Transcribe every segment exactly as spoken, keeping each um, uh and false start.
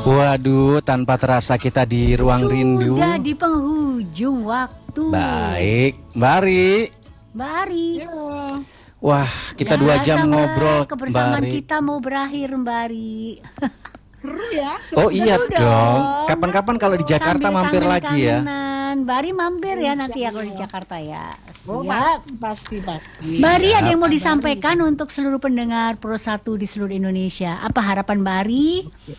Waduh, tanpa terasa kita di ruang Sudah rindu. Sudah di penghujung waktu. Baik, Mbak Ari. Mbak Ari. Ya. Wah, kita Ya, dua jam sama ngobrol, Mbak kebersamaan Ari. kita mau berakhir, Mbak Ari. Seru ya. Seru. Oh iya Seru dong. dong. Kapan-kapan kalau di Jakarta Sambil mampir lagi ya. kangen-kangenan. Mbak Ari mampir ya nanti ya kalau di Jakarta ya. Oh, Siap. pasti, pasti, pasti. Mbak Ari, ada Siap. yang mau disampaikan untuk seluruh pendengar Pro satu di seluruh Indonesia? Apa harapan Mbak Ari?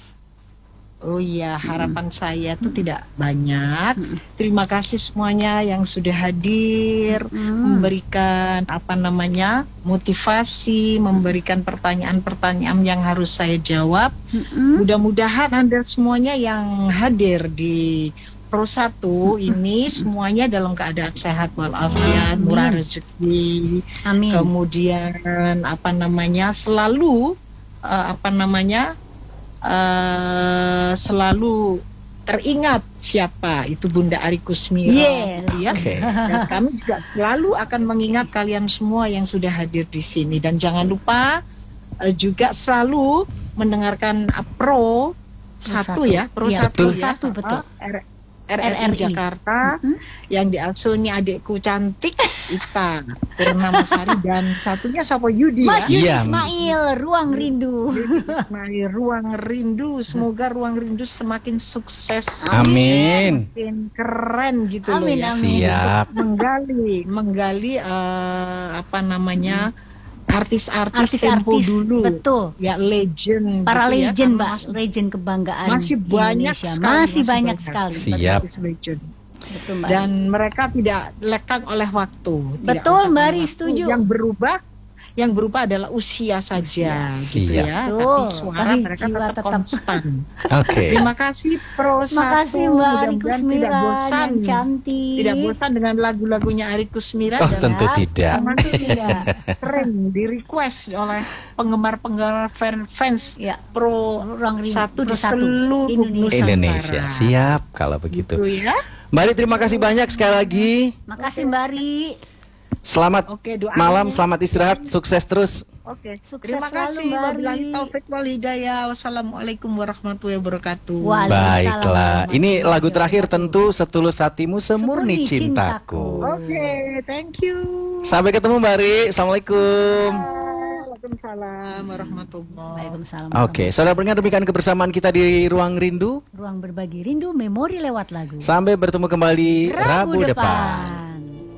Oh iya, harapan saya tuh tidak banyak. Terima kasih semuanya yang sudah hadir, Hmm. memberikan apa namanya motivasi, memberikan pertanyaan-pertanyaan yang harus saya jawab. Mm-mm. Mudah-mudahan Anda semuanya yang hadir di Pro satu ini semuanya dalam keadaan sehat walafiat, murah rezeki. Amin. Kemudian apa namanya selalu eh, apa namanya Uh, selalu teringat siapa itu Bunda Ari Kusmira. Yes. Ya. Oke. Dan kami juga selalu akan mengingat kalian semua yang sudah hadir di sini, dan jangan lupa uh, juga selalu mendengarkan uh, Pro satu. satu ya, Pro Iya, satu Pro ya. satu, betul. Uh, R- R R R R I I Jakarta Mhm. yang diasuni adikku cantik Ita Purnamasari dan satunya Sopo Yudi Mas ya. Yudi Iya. Ismail, Ruang Rindu. Ismail, Ruang Rindu, semoga Ruang Rindu semakin sukses, Amin. semakin keren gitu loh Amin, ya. amin. Siap. Menggali, menggali eh, apa namanya artis-artis Artis-artis tempo dulu, betul. ya legend, Para gitu ya, legend, karena Mbak, masih, legend kebanggaan masih banyak Indonesia. sekali, masih banyak banyak. sekali. Siap. artis legend. Betul, Mbak. Dan mereka tidak lekang oleh waktu. Tidak Betul, lekang Mbak oleh Ari, waktu. setuju. Yang berubah, yang berubah adalah usia saja, gitu Siap. ya. Betul. Tapi suara Tapi mereka jiwa tetap, tetap. konstan. Oke. Terima kasih Pro Terima satu. kasih Mbak Ari Mudah-mudahan Kusmira tidak bosan, yang cantik. tidak bosan dengan lagu-lagunya Ari Kusmira. Oh, dan tentu tidak. semakin tidak sering di request oleh penggemar-penggemar fan- fans Ya, Pro Ruang Rindu satu Pro di satu. seluruh Indonesia. Indonesia. Nusantara. Siap kalau begitu. Gitu ya. Mbak Ari, terima kasih banyak sekali lagi. Makasih Mbak Ari. Selamat Oke, doain. malam, selamat istirahat, sukses terus. Oke, Sukses terima selalu, kasih. Mbak Wabillahi Ari. taufik wal hidayah. Wassalamualaikum warahmatullahi wabarakatuh. Waalaikumsalam. Baiklah, ini warahmatullahi lagu terakhir wabarakatuh. tentu Setulus Hatimu Semurni Semurni Cintaku. Cintaku. Oke, thank you. Sampai ketemu Mbak Ari, Assalamualaikum. Waalaikumsalam warahmatullahi. Waalaikumsalam. Oke, saudara pendengar, demikian kebersamaan kita di Ruang Rindu. Ruang berbagi rindu, memori lewat lagu. Sampai bertemu kembali Rabu, Rabu depan. depan.